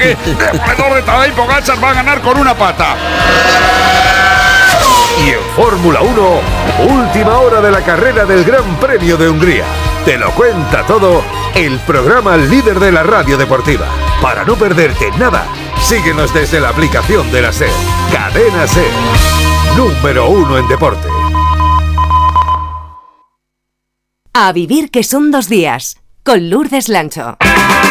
que Demoledor de Tadej Pogačar va a ganar con una pata. Y en Fórmula 1, última hora de la carrera del Gran Premio de Hungría. Te lo cuenta todo el programa líder de la radio deportiva. Para no perderte nada, síguenos desde la aplicación de la SER. Cadena SER, número 1 en deporte. A vivir que son 2 días, con Lourdes Lancho.